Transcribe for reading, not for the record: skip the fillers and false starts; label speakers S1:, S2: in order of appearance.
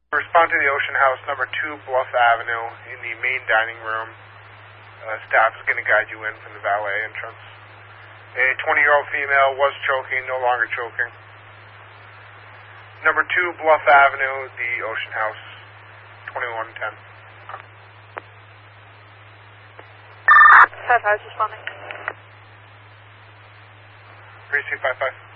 S1: Respond to the Ocean House, number 2 Bluff Avenue, in the main dining room. Staff is going to guide you in from the valet entrance. A 20-year-old female was choking, no longer choking. Number 2 Bluff Avenue, the Ocean House, 2110.
S2: 55 responding.
S1: 3C55.